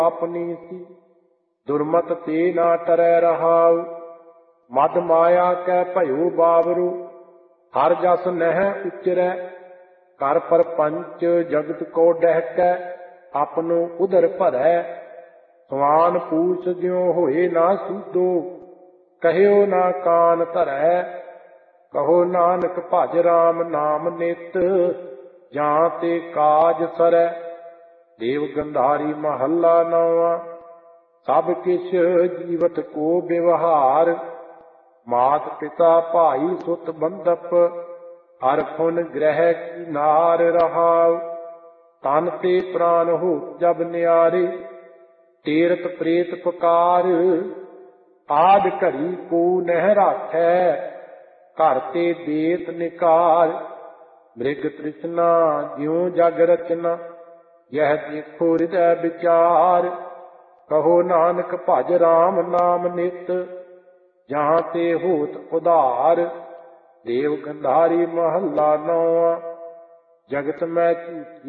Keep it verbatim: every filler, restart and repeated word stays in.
ਆਪਣੀ ਸੀ। ਦੁਰਮਤ ਤੇ ਨਾ ਟਰੈ ਰਹਾਉ। ਮਦ ਮਾਇਆ ਕੈ ਭਇਓ ਬਾਵਰੂ। ਹਰ ਜਸ ਨਹਿ ਉਚਰੈ। ਕਰ ਪਰਪੰਚ ਜਗਤ ਕੋ ਡਹਿਕੈ। ਆਪਨੋ ਉਦਰ ਭਰੈ। ਸਵਾਨ ਪੂਛ ਜਿਉ ਹੋਏ ਨਾ ਸੂਧੋ। ਕਹਿਓ ਨਾ ਕਾਨ ਧਰੈ। ਕਹੋ ਨਾਨਕ ਭਜ ਰਾਮ ਨਾਮ ਨਿਤ। ਜਾਂ ਤੇ ਕਾਜ ਸਰੈ। ਦੇਵ ਗੰਧਾਰੀ ਮਹੱਲਾ ਨੌਵਾਂ। ਸਭ ਕਿਛ ਜੀਵਤ ਕੋ ਵਿਵਹਾਰ। ਮਾਤ ਪਿਤਾ ਭਾਈ ਸੁਤ ਬੰਧਪ। ਹਰ ਫੁਨ ਗ੍ਰਹਿ ਕੀ ਨਾਰ ਰਹਾਉ। ਤਨ ਤੇ ਪ੍ਰਾਨ ਹੋ ਜਬ ਨਿਆਰੇ। ਤੀਰਥ ਪ੍ਰੇਤ ਪੁਕਾਰ। ਆਦ ਘੜੀ ਕੋ ਨਹਿ ਰਾਖੈ। ਘਰ ਤੇ ਦੇਤ ਨਿਕਾਰ। ਮ੍ਰਿਗ ਤ੍ਰਿਸ਼ਨਾ ਜਿਉ ਜਗ ਰਚਨਾ। ਯਹ ਦੇਖੋ ਹਿਰਦੈ ਵਿਚਾਰ। ਕਹੋ ਨਾਨਕ ਭਜ ਰਾਮ ਨਾਮ ਨਿਤ। ਜਹਾਂ ਤੇ ਹੋਤ ਉਧਾਰ। ਦੇਵ ਗੰਧਾਰੀ ਮਹੱਲਾ ਨੌਵਾਂ। ਜਗਤ ਮੈਂ ਝੂਠੀ